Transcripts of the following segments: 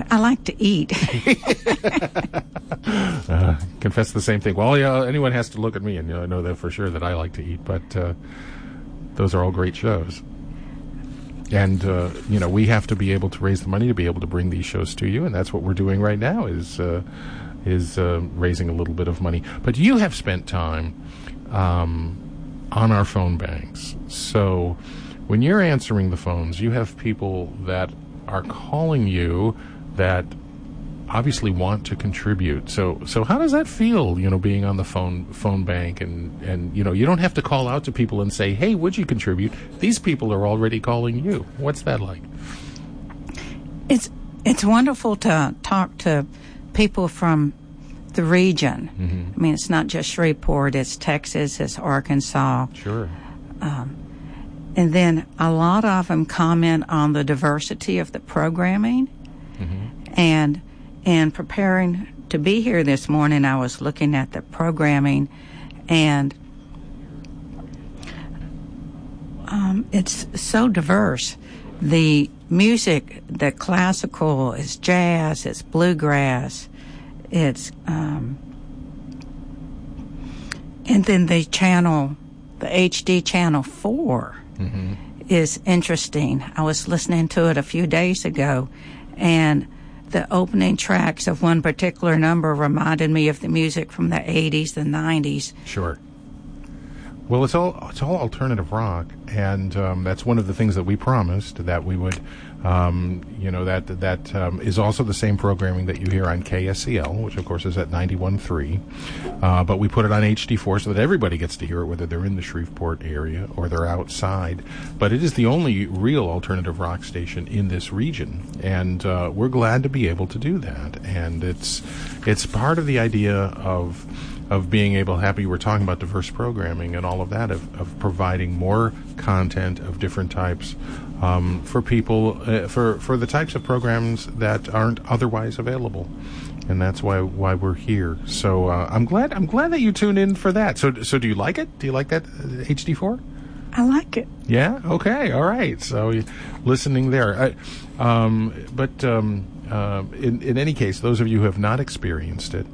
I like to eat. Confess the same thing. Well, yeah, anyone has to look at me and know that for sure that I like to eat, but those are all great shows. And, we have to be able to raise the money to be able to bring these shows to you, and that's what we're doing right now is raising a little bit of money. But you have spent time on our phone banks. So when you're answering the phones, you have people that are calling you that obviously want to contribute. So how does that feel, being on the phone bank and you don't have to call out to people and say, hey, would you contribute? These people are already calling you. What's that like? It's wonderful to talk to people from the region. Mm-hmm. I mean, it's not just Shreveport, it's Texas, it's Arkansas. Sure. And then a lot of them comment on the diversity of the programming. Mm-hmm. And in preparing to be here this morning, I was looking at the programming, and it's so diverse. The music, the classical, is jazz, it's bluegrass, it's and then the HD channel 4 mm-hmm. is interesting. I was listening to it a few days ago, and the opening tracks of one particular number reminded me of the music from the 80s, the 90s. Sure. Well, it's all alternative rock, and that's one of the things that we promised that we would, that is also the same programming that you hear on KSCL, which of course is at 91.3, but we put it on HD4 so that everybody gets to hear it, whether they're in the Shreveport area or they're outside. But it is the only real alternative rock station in this region, and we're glad to be able to do that. And it's part of the idea of being able, happy we're talking about diverse programming and all of that, of providing more content of different types for people, for the types of programs that aren't otherwise available. And that's why we're here. So I'm glad that you tuned in for that. So do you like it? Do you like that HD4? I like it. Yeah? Okay. All right. So listening there. But in any case, those of you who have not experienced it,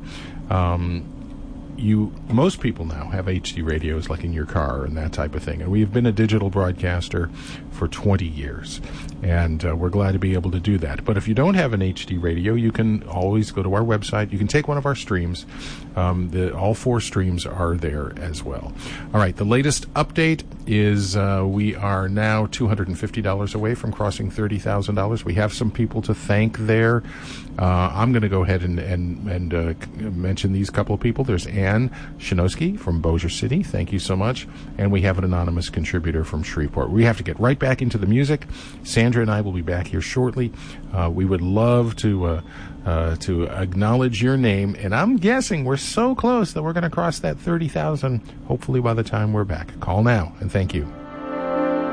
most people now have HD radios like in your car and that type of thing. And we've been a digital broadcaster for 20 years. And we're glad to be able to do that. But if you don't have an HD radio, you can always go to our website. You can take one of our streams. All 4 streams are there as well. All right, the latest update is we are now $250 away from crossing $30,000. We have some people to thank there. I'm going to go ahead and mention these couple of people. There's Ann Shinosky from Bossier City. Thank you so much. And we have an anonymous contributor from Shreveport. We have to get right back into the music. Sandra and I will be back here shortly. We would love to acknowledge your name, and I'm guessing we're so close that we're going to cross that 30,000 hopefully by the time we're back. Call now, and thank you.